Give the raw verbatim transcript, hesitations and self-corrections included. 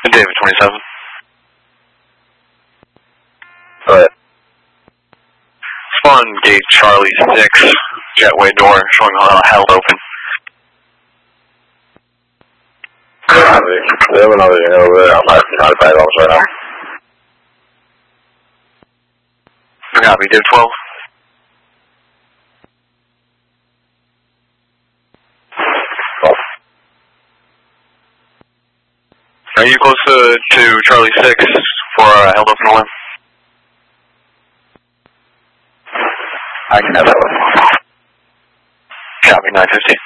David twenty-seven. Go ahead. Spawn gate Charlie six, jetway door showing held open. Copy. We have another unit over there. I'm not notified officer right now. Copy, David twelve. Are you close to, to Charlie six for uh, held open alarm? I can have that one. Copy, nine fifty.